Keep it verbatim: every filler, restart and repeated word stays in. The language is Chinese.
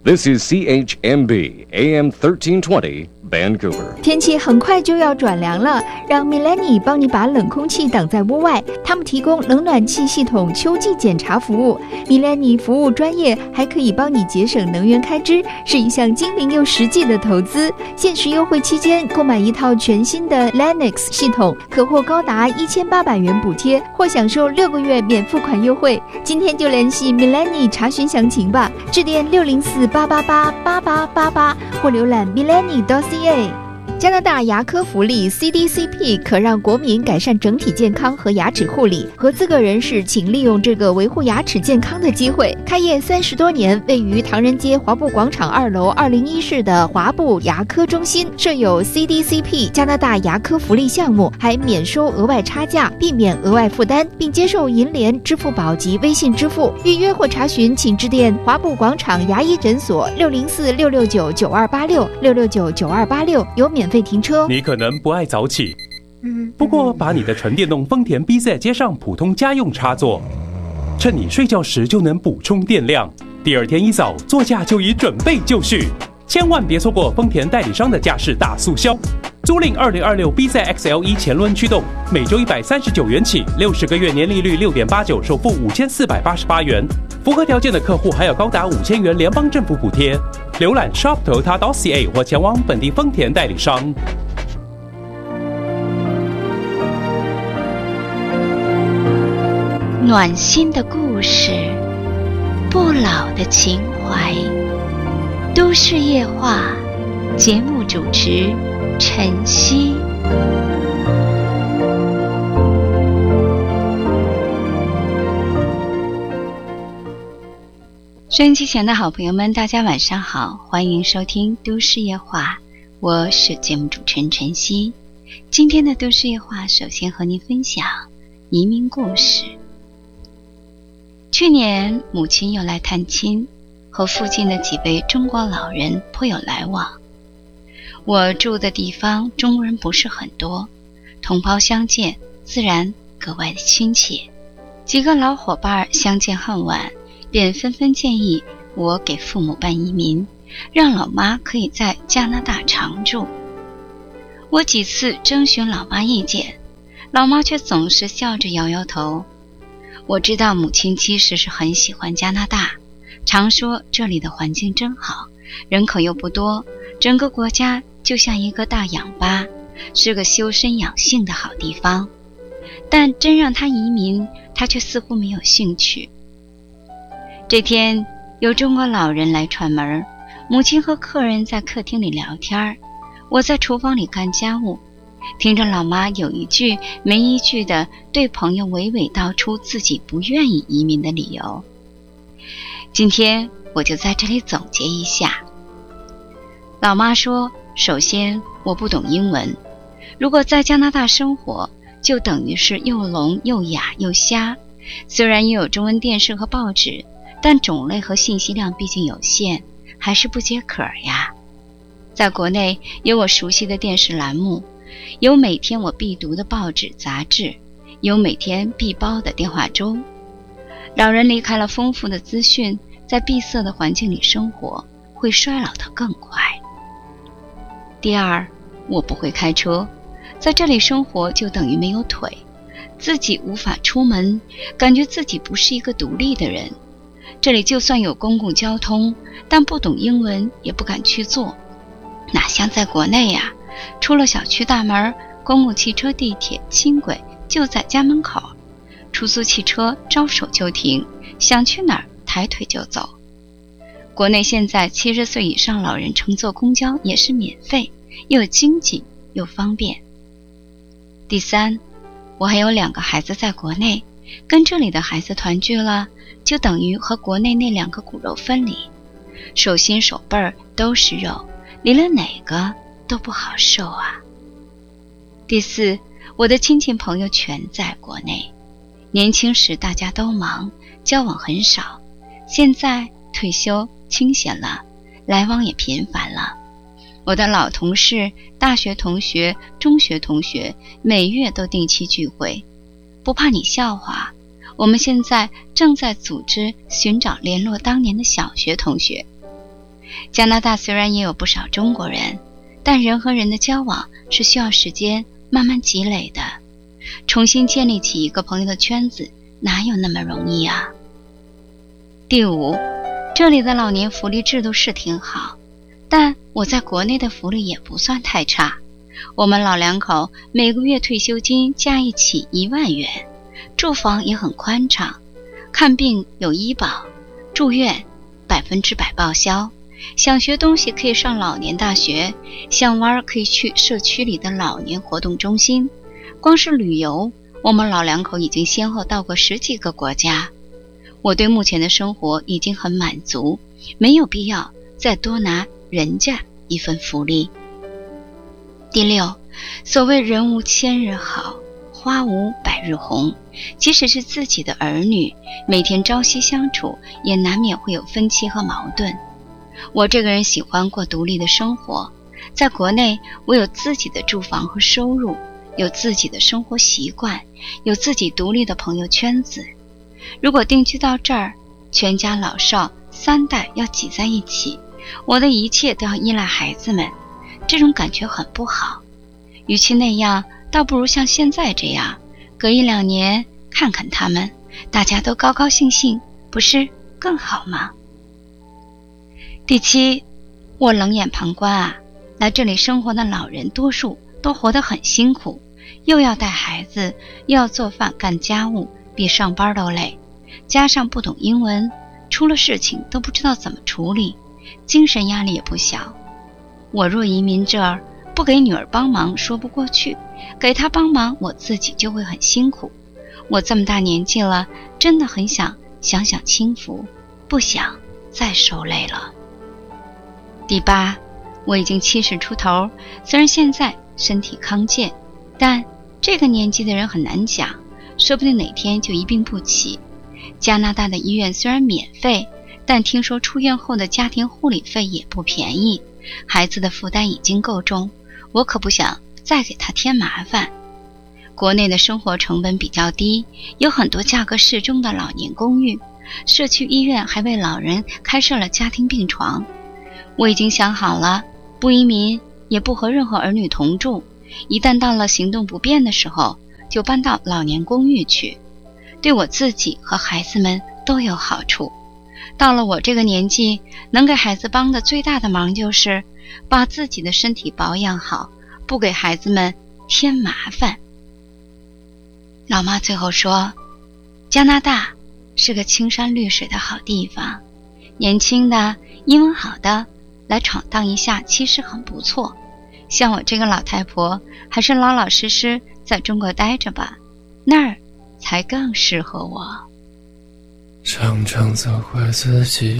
This is C H M B A M thirteen twenty Vancouver。 天气很快就要转凉了，让 Milani 帮你把冷空气挡在屋外。他们提供冷暖气系统秋季检查服务。Milani 服务专业，还可以帮你节省能源开支，是一项精明又实际的投资。限时优惠期间，购买一套全新的 Lennox 系统，可获高达一千八百元补贴，或享受六个月免付款优惠。今天就联系 Milani 查询详情吧，致电六零四八八八八八八八或浏览 milani 点 c a。 加拿大牙科福利 C D C P 可让国民改善整体健康和牙齿护理，合资格人士请利用这个维护牙齿健康的机会。开业三十多年，位于唐人街华埠广场二楼二零一室的华埠牙科中心设有 C D C P 加拿大牙科福利项目，还免收额外差价，避免额外负担，并接受银联、支付宝及微信支付。预约或查询请致电华埠广场牙医诊所六零四六六九九二八六六六九九二八六，有免费停车。 你可能不爱早起，不过把你的纯电动丰田 B Z 接上普通家用插座，趁你睡觉时就能补充电量，第二天一早座驾就已准备就绪。千万别错过丰田代理商的驾驶大促销，租赁二零二六 B Z X L E 前轮驱动，每周一百三十九元起，六十个月年利率六点八九，首付五千四百八十八元。符合条件的客户还有高达五千元联邦政府补贴。浏览 shop toyota 点 c a 或前往本地丰田代理商。 暖心的故事，不老的情怀。都市夜话，节目主持晨曦。收音机前的好朋友们，大家晚上好，欢迎收听都市夜话，我是节目主持人晨曦。今天的都市夜话，首先和您分享移民故事。去年母亲又来探亲，和附近的几位中国老人颇有来往。我住的地方中国人不是很多，同胞相见自然格外的亲切。几个老伙伴相见恨晚，便纷纷建议我给父母办移民，让老妈可以在加拿大常住。我几次征询老妈意见，老妈却总是笑着摇摇头。我知道母亲其实是很喜欢加拿大，常说这里的环境真好，人口又不多，整个国家就像一个大氧吧，是个修身养性的好地方。但真让她移民，她却似乎没有兴趣。这天有中国老人来串门，母亲和客人在客厅里聊天，我在厨房里干家务，听着老妈有一句没一句的对朋友娓娓道出自己不愿意移民的理由。今天我就在这里总结一下。老妈说，首先我不懂英文，如果在加拿大生活，就等于是又聋又哑又瞎。虽然也有中文电视和报纸，但种类和信息量毕竟有限，还是不接壳呀。在国内有我熟悉的电视栏目，有每天我必读的报纸杂志，有每天必煲的电话粥。老人离开了丰富的资讯，在闭塞的环境里生活，会衰老得更快。第二，我不会开车，在这里生活就等于没有腿，自己无法出门，感觉自己不是一个独立的人。这里就算有公共交通，但不懂英文也不敢去坐，哪像在国内呀，出了小区大门，公共汽车、地铁、轻轨就在家门口，出租汽车招手就停，想去哪儿抬腿就走。国内现在七十岁以上老人乘坐公交也是免费，又经济又方便。第三，我还有两个孩子在国内，跟这里的孩子团聚了，就等于和国内那两个骨肉分离，手心手背儿都是肉，离了哪个都不好受啊。第四，我的亲戚朋友全在国内，年轻时大家都忙，交往很少，现在退休清闲了，来往也频繁了。我的老同事、大学同学、中学同学每月都定期聚会。不怕你笑话，我们现在正在组织寻找联络当年的小学同学。 加拿大虽然也有不少中国人，但人和人的交往是需要时间慢慢积累的。重新建立起一个朋友的圈子，哪有那么容易啊？第五，这里的老年福利制度是挺好，但我在国内的福利也不算太差。我们老两口每个月退休金加一起一万元，住房也很宽敞，看病有医保，住院百分之百报销，想学东西可以上老年大学，想玩可以去社区里的老年活动中心。光是旅游，我们老两口已经先后到过十几个国家。我对目前的生活已经很满足，没有必要再多拿人家一份福利。第六，所谓人无千日好，花无百日红，即使是自己的儿女，每天朝夕相处，也难免会有分歧和矛盾。我这个人喜欢过独立的生活，在国内我有自己的住房和收入，有自己的生活习惯，有自己独立的朋友圈子。如果定居到这儿，全家老少三代要挤在一起，我的一切都要依赖孩子们，这种感觉很不好。与其那样，倒不如像现在这样，隔一两年看看他们，大家都高高兴兴，不是更好吗？第七，我冷眼旁观啊，来这里生活的老人多数都活得很辛苦，又要带孩子，又要做饭干家务，比上班都累，加上不懂英文，出了事情都不知道怎么处理，精神压力也不小。我若移民这儿，不给女儿帮忙说不过去，给她帮忙我自己就会很辛苦。我这么大年纪了，真的很想享享清福，不想再受累了。第八，我已经七十出头，虽然现在身体康健，但这个年纪的人很难讲，说不定哪天就一病不起。加拿大的医院虽然免费，但听说出院后的家庭护理费也不便宜，孩子的负担已经够重，我可不想再给他添麻烦。国内的生活成本比较低，有很多价格适中的老年公寓，社区医院还为老人开设了家庭病床。我已经想好了，不移民，也不和任何儿女同住，一旦到了行动不便的时候，就搬到老年公寓去，对我自己和孩子们都有好处。到了我这个年纪，能给孩子帮的最大的忙就是把自己的身体保养好，不给孩子们添麻烦。老妈最后说，加拿大是个青山绿水的好地方，年轻的英文好的来闯荡一下其实很不错，像我这个老太婆还是老老实实在中国待着吧，那儿才更适合我。 常常责怪自己